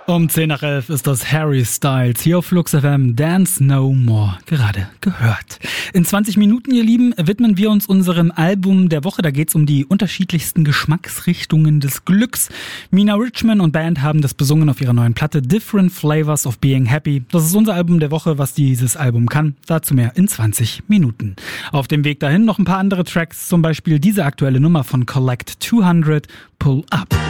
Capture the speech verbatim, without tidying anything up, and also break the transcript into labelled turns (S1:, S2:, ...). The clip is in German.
S1: Um zehn nach elf ist das Harry Styles hier auf Flux F M Dance No More gerade gehört. In zwanzig Minuten, ihr Lieben, widmen wir uns unserem Album der Woche. Da geht's um die unterschiedlichsten Geschmacksrichtungen des Glücks. Mina Richman und Band haben das besungen auf ihrer neuen Platte Different Flavors of Being Happy. Das ist unser Album der Woche, was dieses Album kann. Dazu mehr in zwanzig Minuten. Auf dem Weg dahin noch ein paar andere Tracks, zum Beispiel diese aktuelle Nummer von Collect zweihundert, Pull Up.